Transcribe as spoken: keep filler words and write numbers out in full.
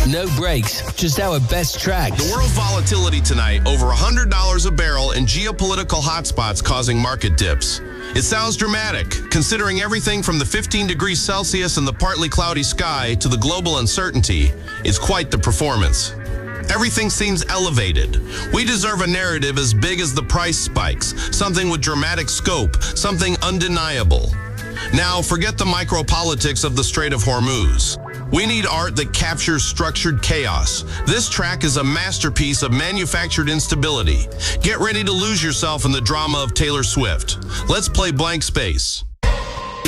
No breaks, just our best tracks. The world volatility tonight, over one hundred dollars a barrel, and geopolitical hotspots causing market dips. It sounds dramatic, considering everything from the fifteen degrees Celsius and the partly cloudy sky to the global uncertainty. It's quite the performance. Everything seems elevated. We deserve a narrative as big as the price spikes, something with dramatic scope, something undeniable. Now, forget the micropolitics of the Strait of Hormuz. We need art that captures structured chaos. This track is a masterpiece of manufactured instability. Get ready to lose yourself in the drama of Taylor Swift. Let's play Blank Space.